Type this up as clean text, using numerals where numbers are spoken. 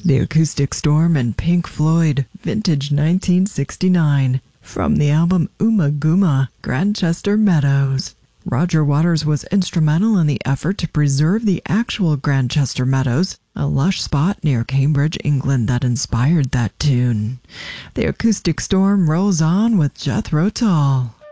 The Acoustic Storm and Pink Floyd, vintage 1969, from the album Ummagumma, Grantchester Meadows. Roger Waters was instrumental in the effort to preserve the actual Grantchester Meadows, a lush spot near Cambridge, England that inspired that tune. The Acoustic Storm rolls on with Jethro Tull.